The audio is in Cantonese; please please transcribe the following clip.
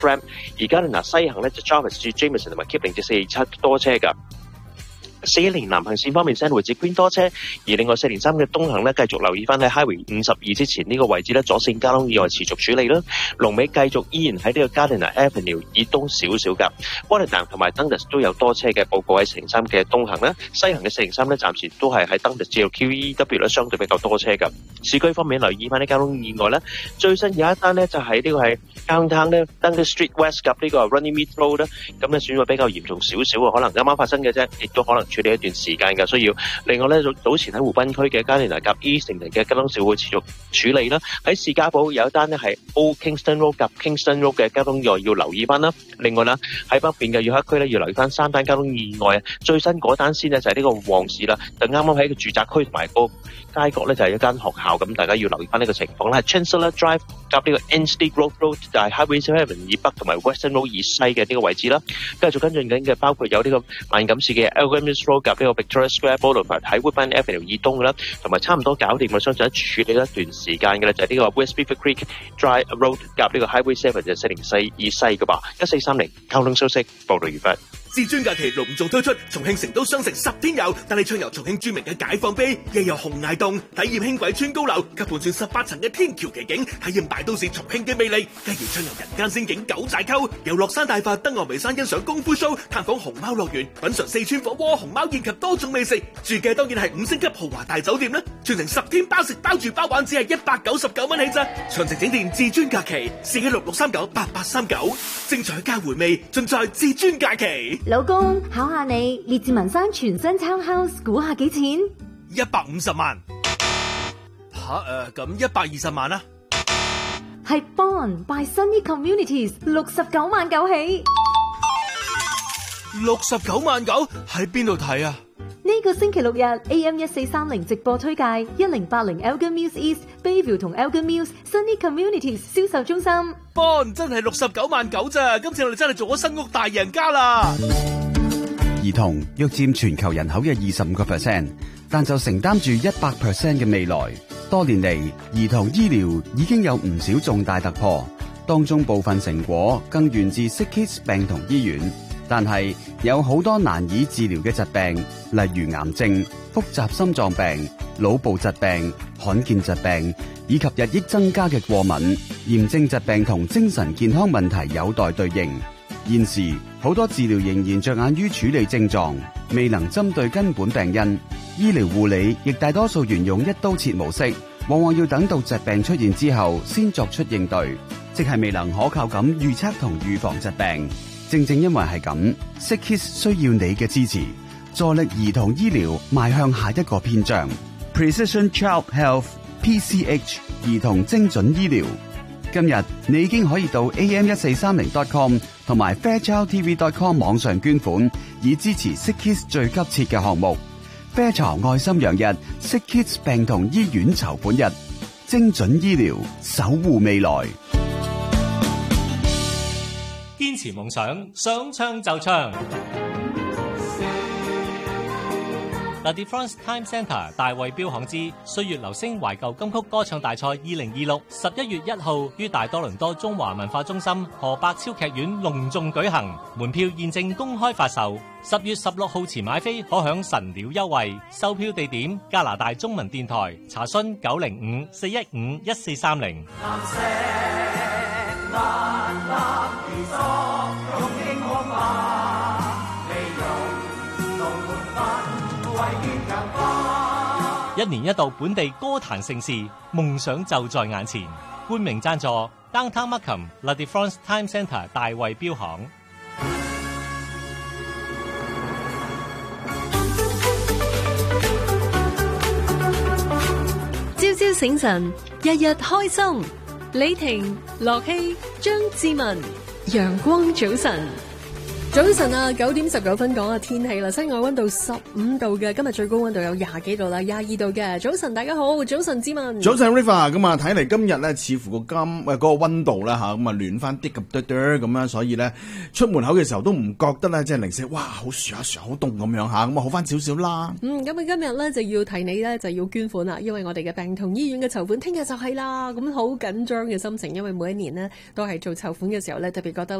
Ram， 而家嗱西行咧就 Jarvis 至 Jameson 同埋 Kipling 至427多車㗎。410南行線方面 Sandwich 至 Queen 多車，而另外403嘅東行咧繼續留意翻喺 Highway 52之前呢個位置咧左線交通意外持續處理啦。龍尾繼續依然喺呢個 Gardiner Avenue 以東少少㗎。Waterdown 同埋 Dundas 都有多車嘅報告喺403嘅東行啦，西行嘅403咧暫時都係喺 Dundas 至到 QEW 咧相對比較多車㗎。市區方面留意翻啲交通意外咧，最新有一單咧就係呢個係 Downtown 咧 Dundas Street West 及呢個 Runnymede Road 咧，咁咧損壞比較嚴重少少啊，可能啱啱發生嘅啫，亦都可能處理一段時間嘅需要。另外咧，早前喺湖濱區嘅加連拿及 Easington 嘅交通事會持續處理啦。喺士嘉堡有一單咧係 Old Kingston Road 及 Kingston Road 嘅交通意外要留意翻啦。另外啦，喺北邊嘅約克區咧要留意翻3單交通意外啊。最新嗰單先咧就係呢個旺市啦，就啱啱喺個住宅區同埋個街角咧就係一間學校，咁大家要留意翻呢個情況啦。Chancellor Drive 及呢個 Anstey Grove Road 就係 Highway 7以北同埋 Western Road 以西嘅呢個位置啦。繼續跟進緊嘅包括有呢個萬錦市嘅 Algonquin Road 及呢個 Victoria Square Boulevard 喺 Woodbine Avenue 以東嘅啦，同埋差唔多搞掂嘅，相信處理一段時間嘅咧就係呢個 West Beaver Creek Drive Road 及呢個 Highway 7就404以西嘅噃。1430交通消息報道完畢。 至尊假期隆重推出重慶成都雙城10天遊，帶你暢遊重慶著名嘅解放碑，夜遊洪崖洞，體驗輕軌穿高樓及盤旋18層嘅天橋奇景，體驗大都市重慶嘅魅力。繼而暢遊人間仙境九寨溝，遊樂山大佛登岸眉山欣賞功夫 show，探訪熊貓樂園，品嘗四川火鍋、熊貓宴及多種美食。住嘅當然係5星級豪華大酒店啦，全程10天包食包住包玩，只係199蚊起咋。詳情請電至尊假期416-639-8839，精彩加回味盡在至尊假期。 老公，考下你，列治文山全新 townhouse 估下幾錢 ？150萬。咁120萬啦。 係 Bond by Sunny Communities 69萬9起。 69萬9喺邊度睇啊？ 呢個星期6日 AM1430 直播推介1080 Elgin Mills East Bayview 同 Elgin Mills Sunny Communities 銷售中心。 Bond 真係69萬9咋，今次我哋真係做咗新屋大贏家啦！ 兒童約佔全球人口嘅25%，但就承擔住100% 嘅未來。多年嚟，兒童醫療已經有唔少重大突破，當中部分成果更源自 SickKids 病童醫院。但係有好多難以治療嘅疾病，例如癌症、複雜心臟病、腦部疾病、罕見疾病，以及日益增加嘅過敏、炎症疾病同精神健康問題有待對應。現時好多治療仍然着眼於處理症狀，未能針對根本病因。醫療護理亦大多數沿用一刀切模式，往往要等到疾病出現之後先作出應對，即係未能可靠咁預測同預防疾病。正正因為係咁 SickKids 需要你嘅支持，助力兒童醫療邁向下一個篇章。Precision Child Health PCH 兒童精準醫療。今日你已經可以到 am1430.com 同埋 fairchildtv.com 網上捐款，以支持 SickKids 最急切嘅項目。Fairchild 愛心洋日 SickKids 病童醫院籌款日，精準醫療守護未來。 堅持夢想，想唱就唱。La France Time Centre 大衛標行之歲月留聲懷舊金曲歌唱大賽2026 11月1號於大多倫多中華文化中心何伯超劇院隆重舉行，門票現正公開發售。10月16號前買飛可享神鳥優惠，售票地點加拿大中文電台，查詢905-415-1430。一年一度本地歌壇盛事，夢想就在眼前。冠名贊助 Downtown Markham La France Time Centre 大衛標行。 朝朝醒神，日日開心。李婷、樂希、張志文，陽光早晨。 早晨啊，9點19分講下天氣啦，室外溫度15度嘅，今日最高溫度有20幾度啦，22度嘅。早晨大家好，早晨志文， 早晨 River， 咁啊睇嚟今日咧似乎嗰個溫度啦吓，咁啊暖翻啲咁多咁樣，所以咧出門口嘅時候都唔覺得咧即係零舍哇好暑啊好凍咁樣吓，咁啊好翻少少啦。咁啊今日咧就要提你咧就要捐款啦，因為我哋嘅病童醫院嘅籌款聽日就係啦，咁好緊張嘅心情，因為每一年呢都係做籌款嘅時候咧特別覺得。